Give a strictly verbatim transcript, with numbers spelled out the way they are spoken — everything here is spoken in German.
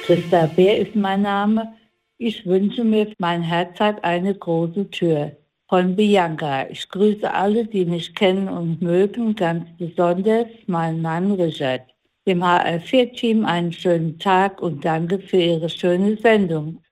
Christa Bär ist mein Name. Ich wünsche mir, mein Herz hat eine große Tür. Von Bianca. Ich grüße alle, die mich kennen und mögen, ganz besonders meinen Mann Richard. Dem H R vier Team einen schönen Tag und danke für Ihre schöne Sendung.